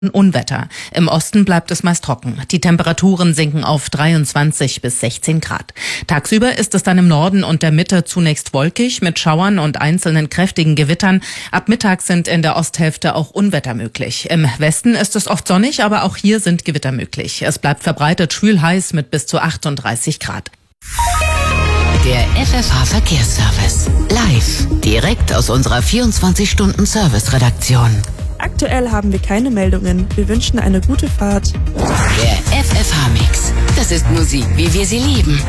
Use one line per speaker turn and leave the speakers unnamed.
Unwetter. Im Osten bleibt es meist trocken. Die Temperaturen sinken auf 23 bis 16 Grad. Tagsüber ist es dann im Norden und der Mitte zunächst wolkig mit Schauern und einzelnen kräftigen Gewittern. Ab Mittag sind in der Osthälfte auch Unwetter möglich. Im Westen ist es oft sonnig, aber auch hier sind Gewitter möglich. Es bleibt verbreitet schwül heiß mit bis zu 38 Grad.
Der FFH Verkehrsservice. Live. Direkt aus unserer 24-Stunden-Service-Redaktion.
Aktuell haben wir keine Meldungen. Wir wünschen eine gute Fahrt.
Der FFH-Mix. Das ist Musik, wie wir sie lieben.